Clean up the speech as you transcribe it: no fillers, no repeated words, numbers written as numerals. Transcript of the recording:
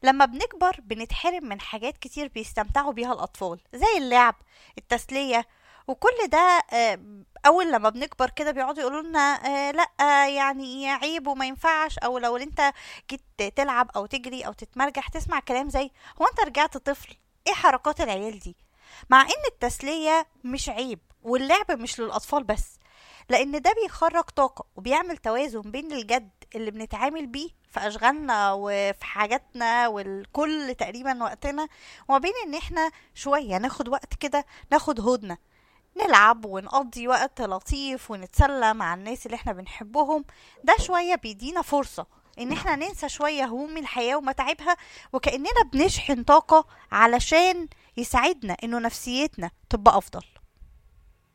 لما بنكبر بنتحرم من حاجات كتير بيستمتعوا بيها الأطفال زي اللعب، التسلية، وكل ده. أول لما بنكبر كده بيقعدوا يقولوا لنا لأ، يعني عيب وما ينفعش، أو لو أنت جيت تلعب أو تجري أو تتمرجح تسمع كلام زي هو أنت رجعت طفل؟ إيه حركات العيال دي؟ مع إن التسلية مش عيب واللعب مش للأطفال بس، لأن ده بيخرج طاقة وبيعمل توازن بين الجد اللي بنتعامل بيه في أشغالنا وفي حاجاتنا والكل تقريبا وقتنا، وما بين إن احنا شوية ناخد وقت كده، ناخد هدنة، نلعب ونقضي وقت لطيف ونتسلى مع الناس اللي احنا بنحبهم. ده شوية بيدينا فرصة ان احنا ننسى شوية هموم الحياة ومتاعبها، وكأننا بنشحن طاقة علشان يساعدنا انه نفسيتنا تبقى افضل.